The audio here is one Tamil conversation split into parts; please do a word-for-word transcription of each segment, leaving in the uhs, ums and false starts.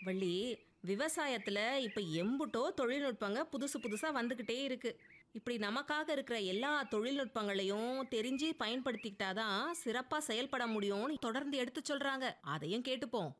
வள்ளி, விவசாயத்துல இப்ப எம்புட்டோ தொழில்நுட்பங்க புதுசு புதுசா வந்துகிட்டே இருக்கு. இப்படி நமக்காக இருக்கிற எல்லா தொழில்நுட்பங்களையும் தெரிஞ்சு பயன்படுத்திக்கிட்டாதான் சிறப்பா செயல்பட முடியும்னு தொடர்ந்து எடுத்து சொல்றாங்க. அதையும் கேட்டுப்போம்.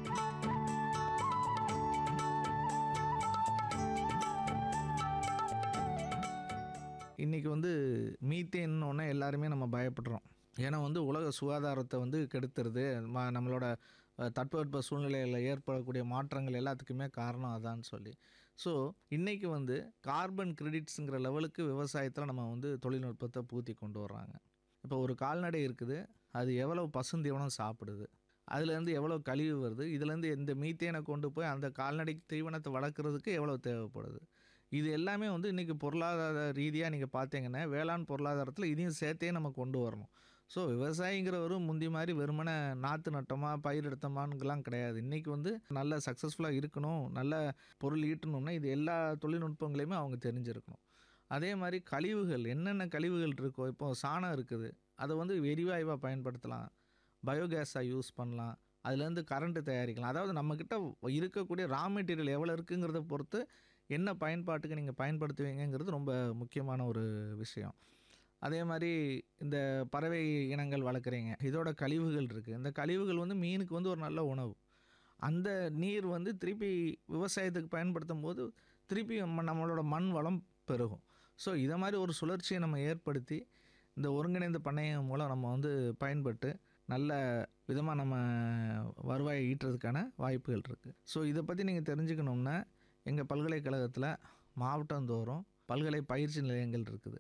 இன்றைக்கி வந்து மீத்தேன்னொன்னே எல்லாருமே நம்ம பயப்படுறோம். ஏன்னா வந்து உலக சுகாதாரத்தை வந்து கெடுத்துருது. ம நம்மளோட அஹ், தட்பவெட்ப சூழ்நிலையில் ஏற்படக்கூடிய மாற்றங்கள் எல்லாத்துக்குமே காரணம் அதான்னு சொல்லி. ஸோ இன்றைக்கி வந்து கார்பன் கிரெடிட்ஸுங்கிற லெவலுக்கு விவசாயத்தில் நம்ம வந்து தொழில்நுட்பத்தை பூத்தி கொண்டு வர்றாங்க. இப்போ ஒரு கால்நடை இருக்குது, அது எவ்வளோ பசுந்தீவனம் சாப்பிடுது, அதுலேருந்து எவ்வளோ கழிவு வருது, இதுலேருந்து இந்த மீத்தேனை கொண்டு போய் அந்த கால்நடைக்கு தீவனத்தை வளர்க்குறதுக்கு எவ்வளோ தேவைப்படுது. இது எல்லாமே வந்து இன்றைக்கி பொருளாதார ரீதியாக நீங்கள் பார்த்தீங்கன்னா வேளாண் பொருளாதாரத்தில் இதையும் சேர்த்தே நம்ம கொண்டு வரணும். ஸோ விவசாயிங்கிறவரும் முந்தி மாதிரி வெறுமனே நாற்று நட்டோமா பயிர் எடுத்தோமான்னுலாம் கிடையாது. இன்றைக்கி வந்து நல்ல சக்ஸஸ்ஃபுல்லாக இருக்கணும், நல்ல பொருள் ஈட்டணும்னா இது எல்லா தொழில்நுட்பங்களையுமே அவங்க தெரிஞ்சிருக்கணும். அதே மாதிரி கழிவுகள் என்னென்ன கழிவுகள் இருக்கோ, இப்போ சாணம் இருக்குது, அதை வந்து எரிவாயுவாக பயன்படுத்தலாம், பயோகேஸாக யூஸ் பண்ணலாம், அதுலேருந்து கரண்ட்டு தயாரிக்கலாம். அதாவது நம்மக்கிட்ட இருக்கக்கூடிய ரா மெட்டீரியல் எவ்வளோ இருக்குங்கிறத பொறுத்து என்ன பயன்பாட்டுக்கு நீங்கள் பயன்படுத்துவீங்கங்கிறது ரொம்ப முக்கியமான ஒரு விஷயம். அதே மாதிரி இந்த பறவை இனங்கள் வளர்க்குறீங்க, இதோட கழிவுகள் இருக்குது. இந்த கழிவுகள் வந்து மீனுக்கு வந்து ஒரு நல்ல உணவு. அந்த நீர் வந்து திருப்பி விவசாயத்துக்கு பயன்படுத்தும் போது திருப்பி நம்ம நம்மளோட மண் வளம் பெருகும். ஸோ இதை மாதிரி ஒரு சுழற்சியை நம்ம ஏற்படுத்தி இந்த ஒருங்கிணைந்த பண்ணையம் மூலம் நம்ம வந்து பயன்பட்டு நல்ல விதமாக நம்ம வருவாயை ஈட்டுறதுக்கான வாய்ப்புகள் இருக்குது. ஸோ இதை பற்றி நீங்கள் தெரிஞ்சுக்கணுன்னா எங்கள் பல்கலைக்கழகத்தில் மாவட்டந்தோறும் பல்கலை பயிற்சி நிலையங்கள் இருக்குது.